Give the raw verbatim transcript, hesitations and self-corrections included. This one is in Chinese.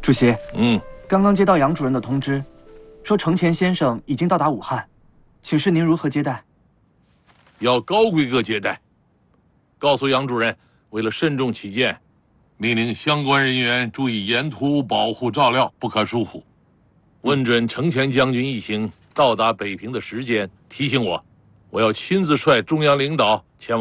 主席， 嗯， 刚刚接到杨主任的通知，说程前先生已经到达武汉，请示您如何接待？ 要高规格接待。告诉杨主任，为了慎重起见，命令相关人员注意沿途保护照料，不可疏忽。问准程前将军一行到达北平的时间，提醒我，我要亲自率中央领导前往。